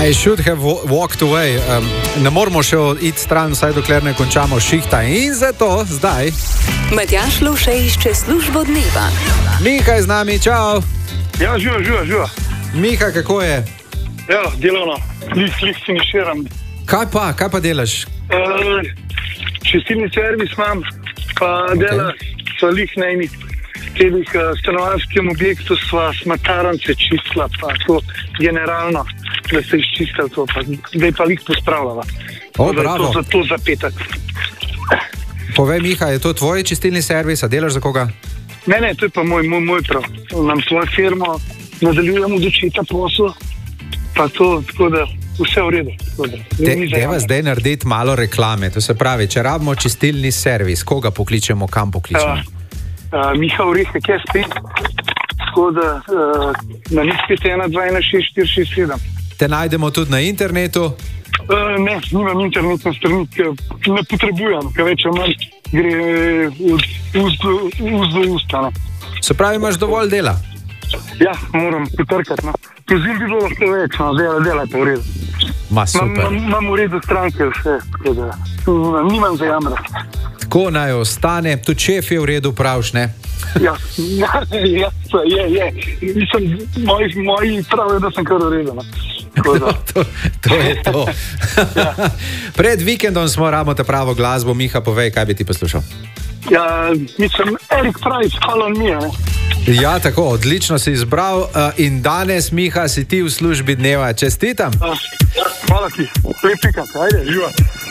I should have walked away. Ne moramo še iti stran, vsaj dokler ne končamo šihta. In zato zdaj Matjaž Lovše išče službo dneva. Miha je z nami, čau. Ja, živa. Miha, kako je? Ja, delovno. Lih finiširam. Kaj pa delaš? Čistilni servis imam, pa dela so lih na eni teh stanovanjskem objektu sva smatarance čistila, pa to generalno, da se izčistila to, pa da je pa lih pospravljala. Bravo. To za petek. Povej, Miha, je to tvoj čistilni servis, a delaš za koga? Ne, to je pa moj prav. Imam svojo firmo, nadaljujemo z očeta posel, pa to, tako da vse v redu. Deva zdaj narediti malo reklame, to se pravi, če rabimo čistilni servis, koga pokličemo, kam pokličemo? Miha Orehek, kje spet, tako da na listi 1-2-1-6-4-6-7. Te najdemo tudi na internetu? Ne, nimam internetne strani, ne potrebujem, ker več manj gre ust do usta. Se pravi, imaš dovolj dela? Ja, moram potrkati. Pozim bi bilo lahko več, dela pa v redu. Super. Imam v redu stranke vse, tako da nimam za jamrati. Tako naj ostane, tudi šef je v redu, praviš, ne? Ja, je. Mislim, moji pravijo, da sem kar v redu. To je to. Ja. Pred vikendom smo rabili te pravo glasbo. Miha, povej, kaj bi ti poslušal? Ja, mislim, Eric Price, Call on Me, ne? Ja, tako, odlično si izbral in danes, Miha, si ti v službi dneva. Čestitam. Hvala ti, lep vikend, ajde, živa.